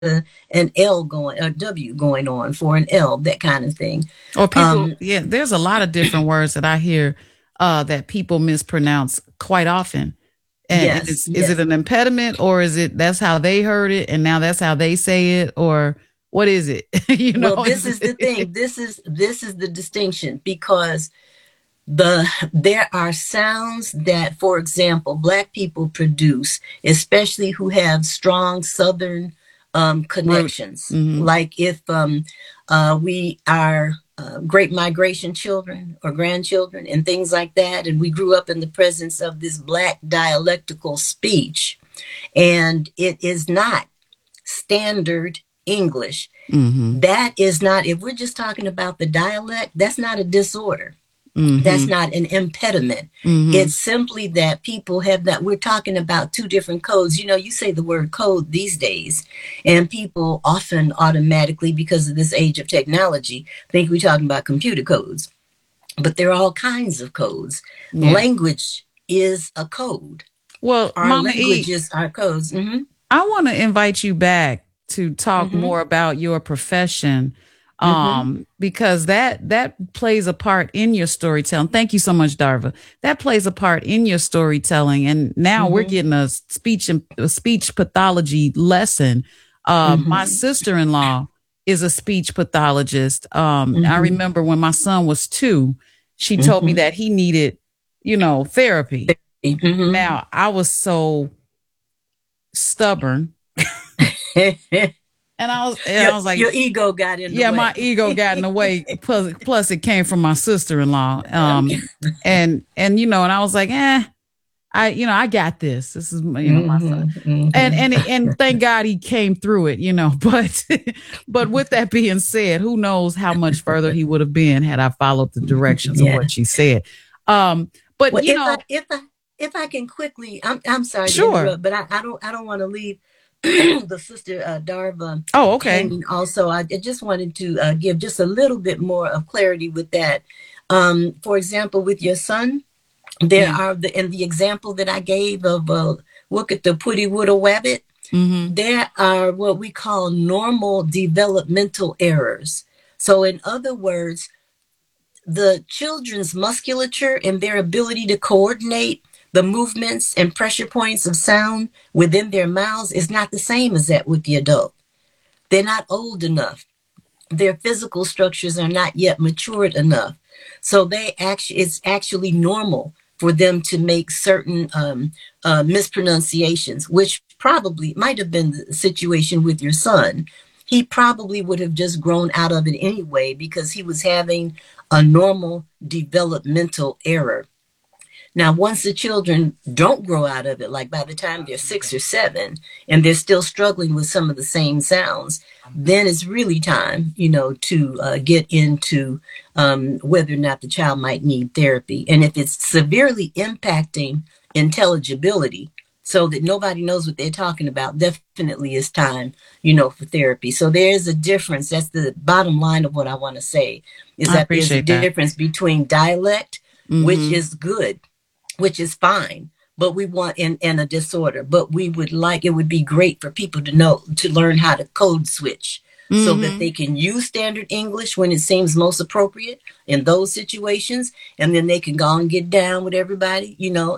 an L going, a W going on for an L, that kind of thing. Or people, yeah, there's a lot of different words that I hear that people mispronounce quite often. And Yes, is it yes. an impediment, or is it that's how they heard it and now that's how they say it, or what is it? Well, this is the thing. This is the distinction, because there are sounds that, for example, Black people produce, especially who have strong Southern connections. Mm-hmm. Like if we are great migration children or grandchildren and things like that, and we grew up in the presence of this Black dialectical speech, and it is not standard English. Mm-hmm. That is not, if we're just talking about the dialect, that's not a disorder. Mm-hmm. That's not an impediment. Mm-hmm. It's simply that people have that. We're talking about two different codes. You say the word code these days, and people often automatically, because of this age of technology, think we're talking about computer codes. But there are all kinds of codes. Yeah. Language is a code. Well, our Mama languages are codes. Mm-hmm. I want to invite you back to talk more about your profession. Because that plays a part in your storytelling. Thank you so much, Darva. That plays a part in your storytelling. And now we're getting a speech pathology lesson. My sister-in-law is a speech pathologist. I remember when my son was 2, she told me that he needed, therapy. Now, I was so stubborn. And I was like, your ego got in the way. Yeah, my ego got in the way. Plus, it came from my sister-in-law. And I was like, I got this. This is, my son. And thank God he came through it, but with that being said, who knows how much further he would have been had I followed the directions of what she said. But well, if I can quickly, I'm sorry to interrupt, but I don't want to leave the sister Darva. Oh, okay. And also, I just wanted to give just a little bit more of clarity with that. For example, with your son, there are in the example that I gave of look at the Putty Woodle Wabbit. There are what we call normal developmental errors. So, in other words, the children's musculature and their ability to coordinate the movements and pressure points of sound within their mouths is not the same as that with the adult. They're not old enough. Their physical structures are not yet matured enough. So it's actually normal for them to make certain mispronunciations, which probably might have been the situation with your son. He probably would have just grown out of it anyway because he was having a normal developmental error. Now, once the children don't grow out of it, like by the time they're 6 or 7, and they're still struggling with some of the same sounds, then it's really time, to get into whether or not the child might need therapy. And if it's severely impacting intelligibility, so that nobody knows what they're talking about, definitely is time, for therapy. So there is a difference. That's the bottom line of what I want to say, is that there's a difference between dialect, which is good, which is fine, but we want in a disorder. But it would be great for people to learn how to code switch so that they can use standard English when it seems most appropriate in those situations. And then they can go and get down with everybody,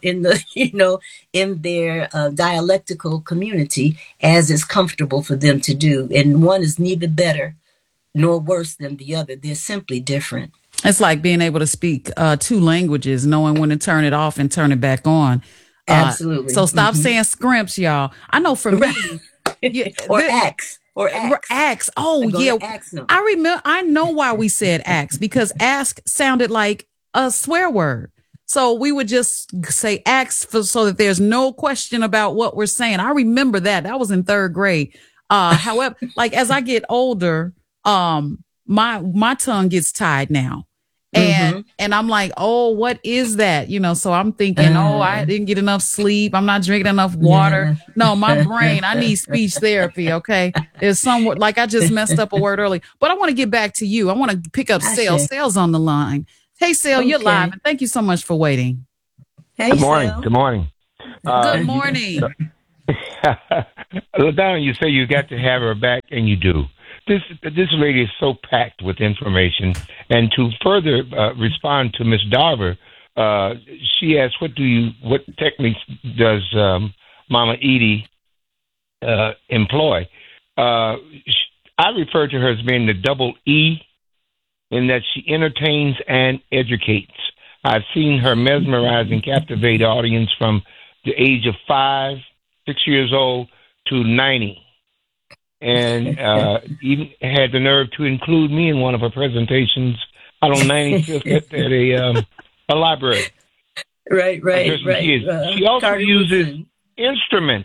in their dialectical community as is comfortable for them to do. And one is neither better nor worse than the other. They're simply different. It's like being able to speak 2 languages, knowing when to turn it off and turn it back on. Absolutely. So stop saying scrimps, y'all. I know for me. Or axe. Or axe. Oh, yeah. I know why we said axe, because ask sounded like a swear word. So we would just say axe so that there's no question about what we're saying. I remember that. That was in 3rd grade. However, like as I get older, my tongue gets tied now. And I'm like, oh, what is that? So I'm thinking, I didn't get enough sleep. I'm not drinking enough water. No, my brain, I need speech therapy. Okay. There's somewhat like I just messed up a word early, but I want to get back to you. I want to pick up Sale. Sale's on the line. Hey, Sale, you're live. And thank you so much for waiting. Hey, Good morning. Sale. Good morning. Good morning. LaDonna, you say you got to have her back, and you do. This lady is so packed with information. And to further respond to Miss Darver, she asked, "What techniques does Mama Edie employ?" I refer to her as being the double E, in that she entertains and educates. I've seen her mesmerize and captivate audience from the age of 5, 6 years old to 90, and even had the nerve to include me in one of her presentations out on 95th at a library. Right. She also uses instruments.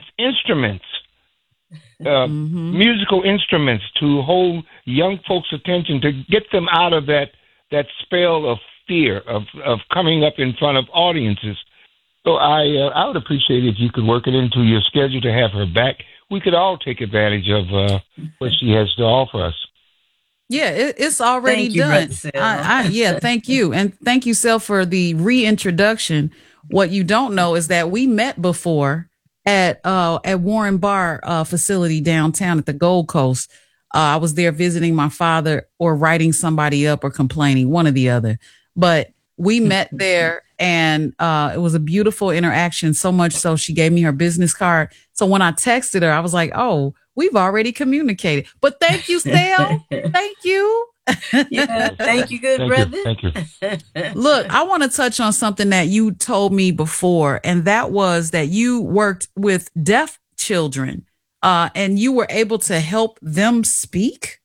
Musical instruments to hold young folks' attention, to get them out of that spell of fear of coming up in front of audiences. So I would appreciate if you could work it into your schedule to have her back. We could all take advantage of what she has to offer us. Yeah, it's already done. Thank you. And thank you, Sel, for the reintroduction. What you don't know is that we met before at Warren Bar facility downtown at the Gold Coast. I was there visiting my father or writing somebody up or complaining, one or the other. But we met there, and it was a beautiful interaction, so much so she gave me her business card. So when I texted her, I was like, oh, we've already communicated. But thank you, Sel. Thank you. Yeah, thank you, good brother. Thank you. Look, I want to touch on something that you told me before, and that was that you worked with deaf children, and you were able to help them speak.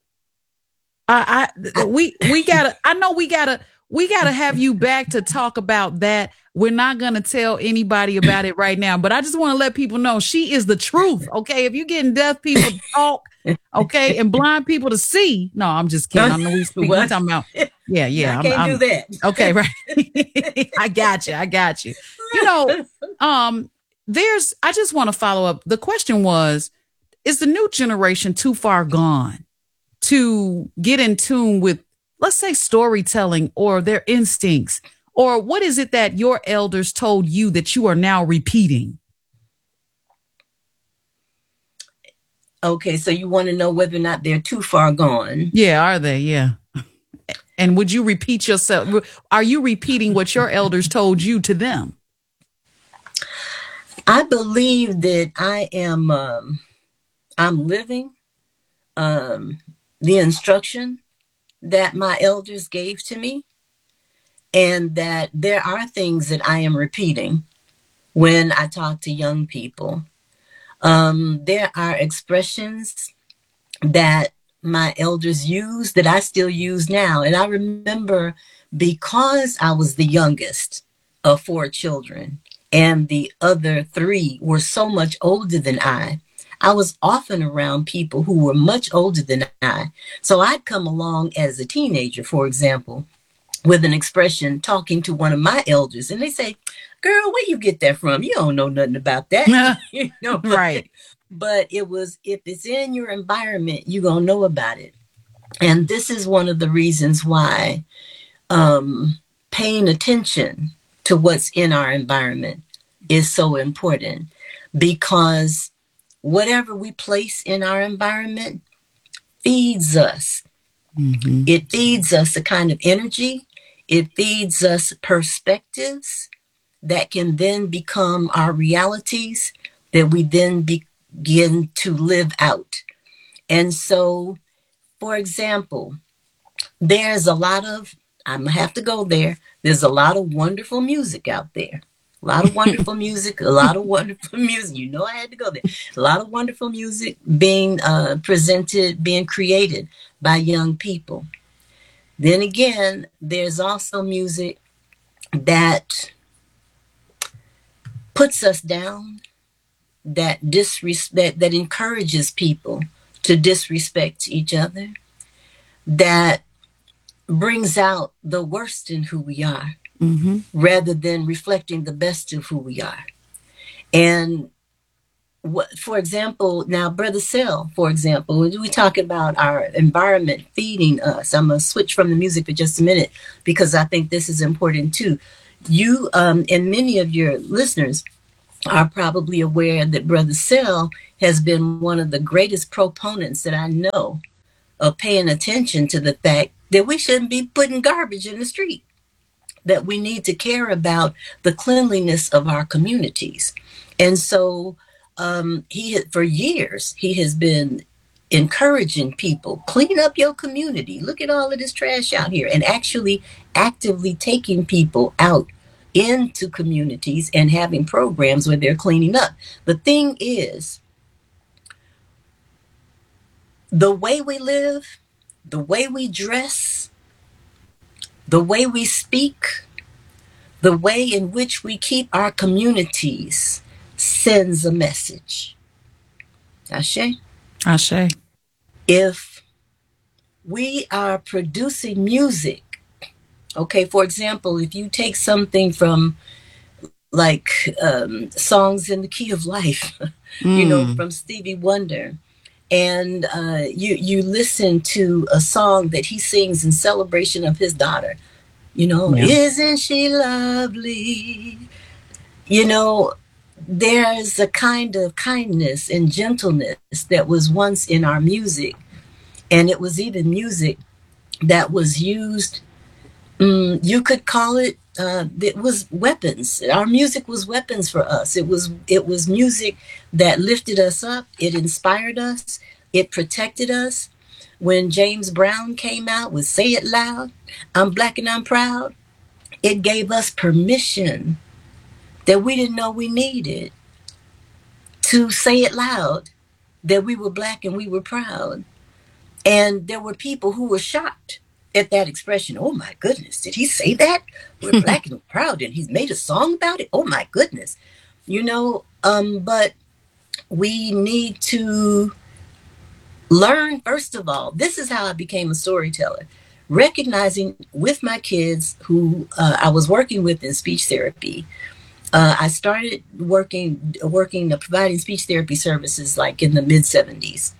We gotta have you back to talk about that. We're not gonna tell anybody about it right now, but I just want to let people know she is the truth. Okay, if you're getting deaf people to talk, okay, and blind people to see. No, I'm just kidding. I know we speak. We're talking about. Yeah. I can't do that. Okay, right. I got you. You know, I just want to follow up. The question was, is the new generation too far gone to get in tune with, let's say, storytelling or their instincts? Or what is it that your elders told you that you are now repeating? Okay, so you want to know whether or not they're too far gone. Yeah, are they? Yeah. And would you repeat yourself? Are you repeating what your elders told you to them? I believe that I am I'm living the instruction that my elders gave to me, and that there are things that I am repeating when I talk to young people. There are expressions that my elders used that I still use now. And I remember, because I was the youngest of 4 children and the other 3 were so much older than I was often around people who were much older than I. So I'd come along as a teenager, for example, with an expression talking to one of my elders, and they say, "Girl, where you get that from? You don't know nothing about that." You know, right. But it was, if it's in your environment, you're going to know about it. And this is one of the reasons why paying attention to what's in our environment is so important, because whatever we place in our environment feeds us. Mm-hmm. It feeds us a kind of energy. It feeds us perspectives that can then become our realities that we then begin to live out. And so, for example, there's a lot of, I'm going to have to go there. There's a lot of wonderful music out there. A lot of wonderful music, You know, I had to go there. A lot of wonderful music being presented, being created by young people. Then again, there's also music that puts us down, that encourages people to disrespect each other, that brings out the worst in who we are, mm-hmm. rather than reflecting the best of who we are. And for example, now, Brother Sel, for example, we talk about our environment feeding us. I'm going to switch from the music for just a minute, because I think this is important too. You and many of your listeners are probably aware that Brother Sell has been one of the greatest proponents that I know of paying attention to the fact that we shouldn't be putting garbage in the street, that we need to care about the cleanliness of our communities. And so for years, he has been encouraging people, clean up your community. Look at all of this trash out here, and actually actively taking people out into communities and having programs where they're cleaning up. The thing is, the way we live, the way we dress, the way we speak, the way in which we keep our communities sends a message. Ashe? Ashe. If we are producing music, okay, for example, if you take something from like Songs in the Key of Life, you know, from Stevie Wonder, and you listen to a song that he sings in celebration of his daughter, you know, isn't she lovely? You know, there's a kind of kindness and gentleness that was once in our music. And it was even music that was used, you could call it, it was weapons. Our music was weapons for us. It was music that lifted us up. It inspired us. It protected us. When James Brown came out with Say It Loud, I'm Black and I'm Proud, it gave us permission that we didn't know we needed to say it loud, that we were Black and we were proud. And there were people who were shocked at that expression. Oh my goodness, did he say that? We're Black and proud, and he's made a song about it? Oh my goodness. You know, but we need to learn, first of all, this is how I became a storyteller. Recognizing with my kids who I was working with in speech therapy, I started providing speech therapy services like in the mid-70s.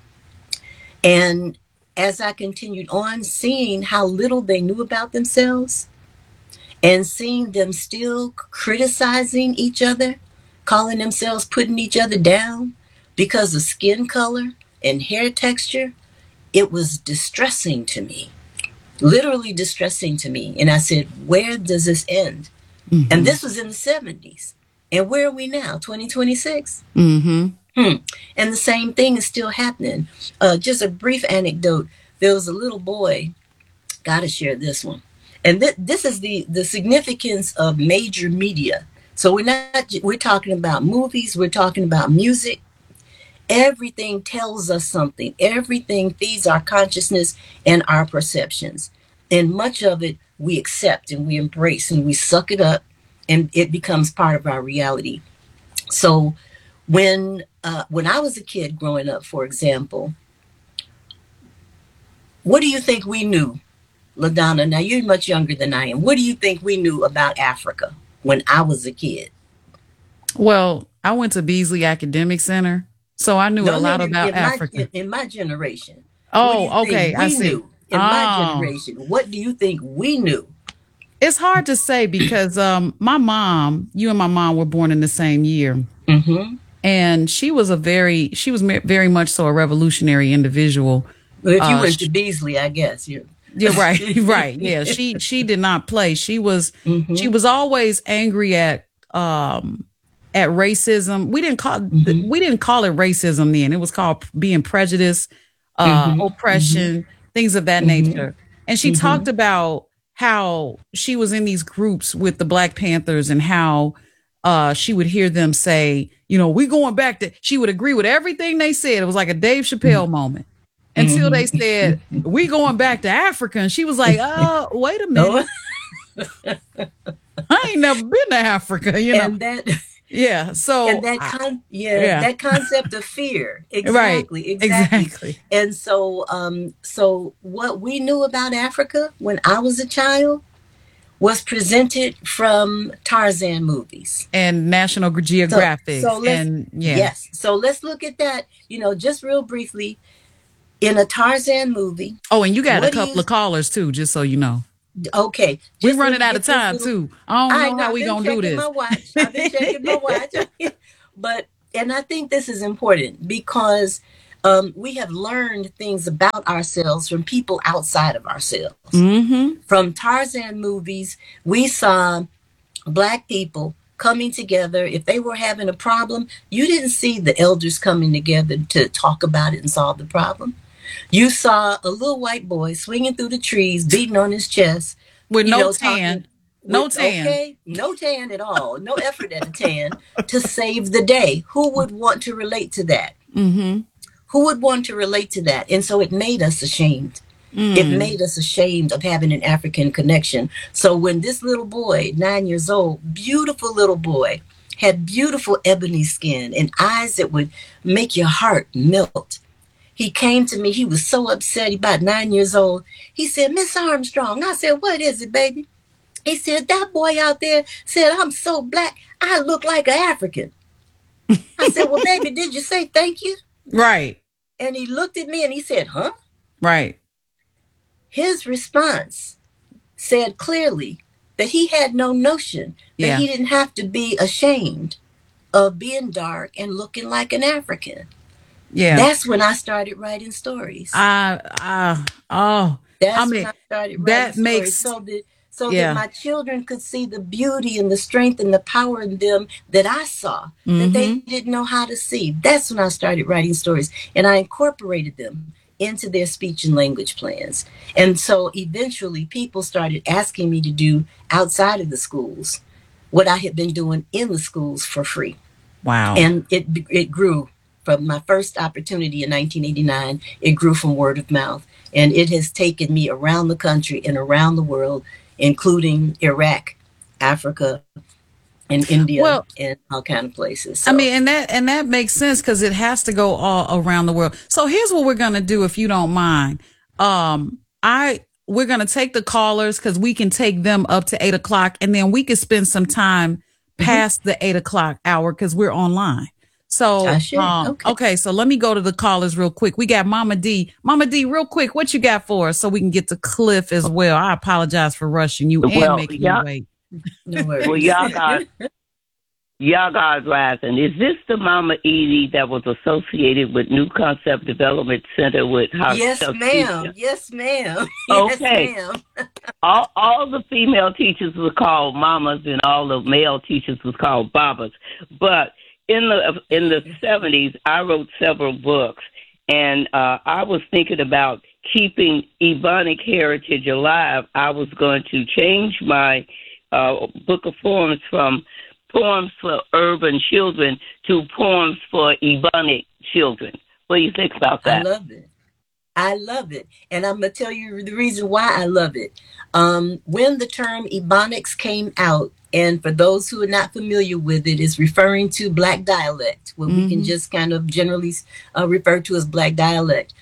And as I continued on, seeing how little they knew about themselves and seeing them still criticizing each other, calling themselves, putting each other down because of skin color and hair texture, it was distressing to me, literally distressing to me. And I said, where does this end? Mm-hmm. And this was in the 70s. And where are we now? 2026? Mm-hmm. And the same thing is still happening. Just a brief anecdote. There was a little boy, gotta share this one. And this is the significance of major media. So we're talking about movies, we're talking about music. Everything tells us something. Everything feeds our consciousness and our perceptions. And much of it we accept and we embrace and we suck it up, and it becomes part of our reality. So when I was a kid growing up, for example, what do you think we knew, LaDonna? Now you're much younger than I am. What do you think we knew about Africa when I was a kid? Well, I went to Beasley Academic Center, so I knew a lot about Africa. In my generation. Oh, okay. I see. In my generation, what do you think we knew? It's hard to say because you and my mom were born in the same year. Mm-hmm. And she was very much so a revolutionary individual. Well, if you went to Beasley, I guess. Yeah, right. Yeah, she did not play. She was always angry at racism. We didn't call it racism then. It was called being prejudiced, oppression, things of that nature. And she talked about how she was in these groups with the Black Panthers and how she would hear them say, you know, we going back to, she would agree with everything they said. It was like a Dave Chappelle moment until they said, we going back to Africa. And she was like, oh, wait a minute. I ain't never been to Africa, you know. And that, yeah. So and that concept of fear. Exactly. And so what we knew about Africa when I was a child was presented from Tarzan movies and National Geographic. Yes. So let's look at that, you know, just real briefly in a Tarzan movie. Oh, and you got a couple of callers too, just so you know. Okay. We're running out of time too. I don't know how we going to do this. I've been checking my watch. And I think this is important because we have learned things about ourselves from people outside of ourselves. Mm-hmm. From Tarzan movies, we saw Black people coming together. If they were having a problem, you didn't see the elders coming together to talk about it and solve the problem. You saw a little white boy swinging through the trees, beating on his chest. With no tan. No tan. Okay, no tan at all. No effort at a tan to save the day. Who would want to relate to that? Mm-hmm. Who would want to relate to that? And so it made us ashamed. It made us ashamed of having an African connection. So when this little boy, 9 years old, beautiful little boy, had beautiful ebony skin and eyes that would make your heart melt. He came to me. He was so upset. He about 9 years old. He said, Miss Armstrong. I said, what is it, baby? He said, that boy out there said, I'm so Black, I look like an African. I said, well, baby, did you say thank you? Right. And he looked at me and he said, huh? Right. His response said clearly that he had no notion that he didn't have to be ashamed of being dark and looking like an African. Yeah. That's when I started writing stories. That's when I started writing stories that my children could see the beauty and the strength and the power in them that I saw, that they didn't know how to see. That's when I started writing stories, and I incorporated them into their speech and language plans. And so eventually people started asking me to do outside of the schools what I had been doing in the schools for free. Wow. And it grew from my first opportunity in 1989. It grew from word of mouth, and it has taken me around the country and around the world, including Iraq, Africa, and India, and all kind of places. So. I mean, and that makes sense because it has to go all around the world. So here's what we're gonna do, if you don't mind. We're gonna take the callers because we can take them up to 8 o'clock, and then we can spend some time past the 8 o'clock hour because we're online. So okay, so let me go to the callers real quick. We got Mama D. Mama D, real quick, what you got for us so we can get to Cliff as well? I apologize for rushing you and making you wait. No worries. Well, y'all guys laughing. Is this the Mama Edie that was associated with New Concept Development Center with her? Yes, ma'am. Yes, ma'am. Okay. Yes, ma'am. all the female teachers were called mamas, and all the male teachers was called babas. But in the 70s, I wrote several books, and I was thinking about keeping Ebonic heritage alive. I was going to change my book of poems from Poems for Urban Children to Poems for Ebonic Children. What do you think about that? I love it. And I'm going to tell you the reason why I love it. When the term Ebonics came out, and for those who are not familiar with it, is referring to Black dialect, what we can just kind of generally refer to as Black dialect.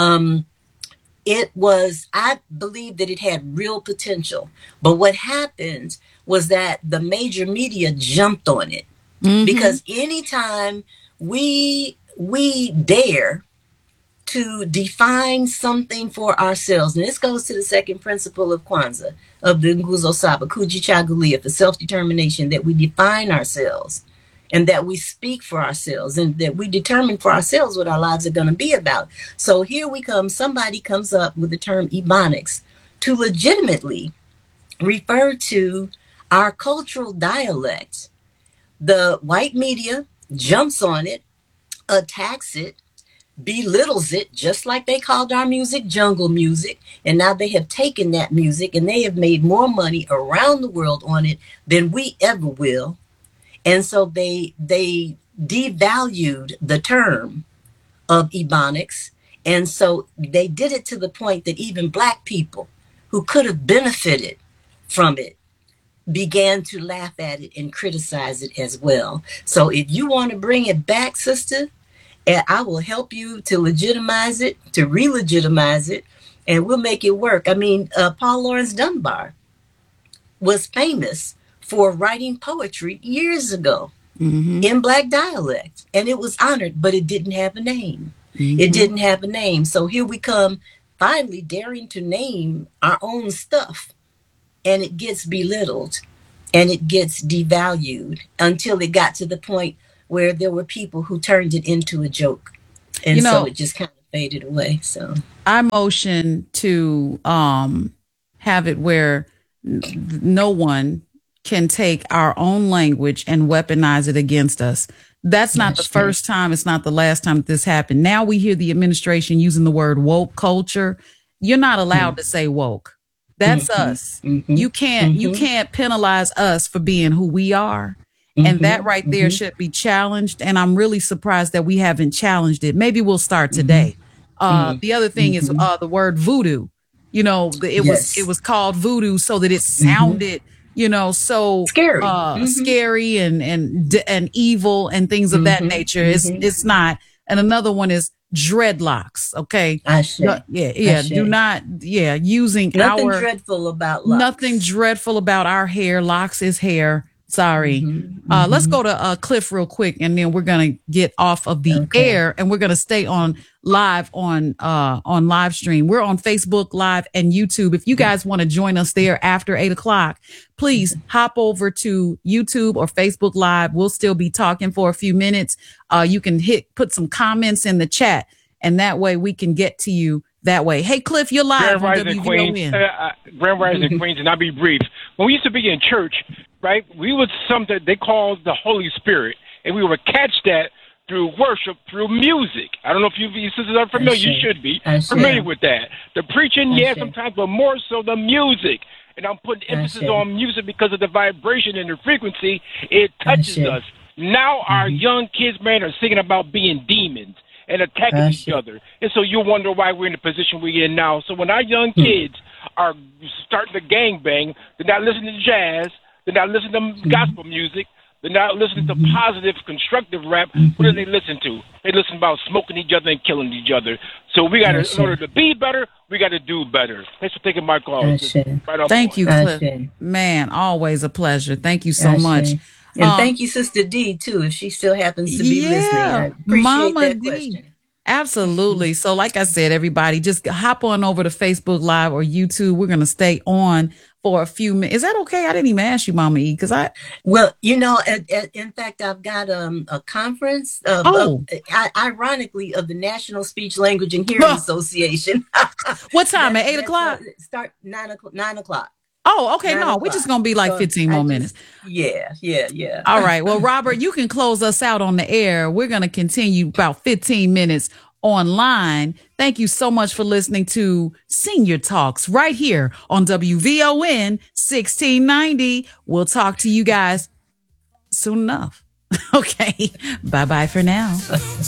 I believe that it had real potential. But what happened was that the major media jumped on it. Because anytime we dare to define something for ourselves, and this goes to the second principle of Kwanzaa, of the Nguzo Saba, Kujichagulia, for self-determination, that we define ourselves and that we speak for ourselves and that we determine for ourselves what our lives are going to be about. So here we come, somebody comes up with the term Ebonics to legitimately refer to our cultural dialect. The white media jumps on it, attacks it, belittles it, just like they called our music jungle music. And now they have taken that music and they have made more money around the world on it than we ever will. And so they devalued the term of Ebonics. And so they did it to the point that even Black people who could have benefited from it began to laugh at it and criticize it as well. So if you want to bring it back, sister, I will help you to legitimize it, to re-legitimize it, and we'll make it work. I mean, Paul Laurence Dunbar was famous for writing poetry years ago in Black dialect, and it was honored, but it didn't have a name. It didn't have a name. So here we come, finally daring to name our own stuff, and it gets belittled and it gets devalued until it got to the point where there were people who turned it into a joke. And so it just kind of faded away. So I motion to have it where no one can take our own language and weaponize it against us. That's not the first time. It's not the last time that this happened. Now we hear the administration using the word woke culture. You're not allowed to say woke. That's us. You can't penalize us for being who we are. And that right there should be challenged. And I'm really surprised that we haven't challenged it. Maybe we'll start today. The other thing is the word voodoo. You know, it was called voodoo so that it sounded, you know, so scary and evil and things of that nature. It's not. And another one is dreadlocks. Okay. Do not. Using nothing dreadful about locks. Nothing dreadful about our hair. Locks is hair. Sorry. Let's go to Cliff real quick, and then we're going to get off of the air, and we're going to stay on live on live stream. We're on Facebook Live and YouTube. If you guys want to join us there after 8:00, please hop over to YouTube or Facebook Live. We'll still be talking for a few minutes. You can put some comments in the chat, and that way we can get to you that way. Hey, Cliff, you're live on WVON. Grand Rising Queens, and I'll be brief. When we used to be in church, right, we would something they called the Holy Spirit, and we would catch that through worship, through music. I don't know if you sisters are familiar. You should be familiar with that. The preaching, sometimes, but more so the music. And I'm putting emphasis on music because of the vibration and the frequency. It touches us. Now our young kids, man, are singing about being demons and attacking each other. And so you wonder why we're in the position we're in now. So when our young kids are starting to gangbang, they're not listening to jazz, they're not listening to gospel music, they're not listening to positive, constructive rap. What do they listen to? They listen about smoking each other and killing each other. So we got to, in order to be better, we got to do better. Thanks for taking my call. Thank you, Cliff. Man, always a pleasure. Thank you so much. And thank you, Sister D, too, if she still happens to be listening. I appreciate Mama that D. question. Absolutely. So like I said, everybody, just hop on over to Facebook Live or YouTube. We're going to stay on for a few minutes. Is that okay? I didn't even ask you, Mama E, because Well, you know, in fact, I've got a conference, ironically, of the National Speech, Language, and Hearing Association. What time? At 8:00? Start 9 o'clock. Oh, okay. No, we're just going to be like 15 more minutes. Yeah. All right. Well, Robert, you can close us out on the air. We're going to continue about 15 minutes online. Thank you so much for listening to Senior Talks right here on WVON 1690. We'll talk to you guys soon enough. Okay. Bye-bye for now.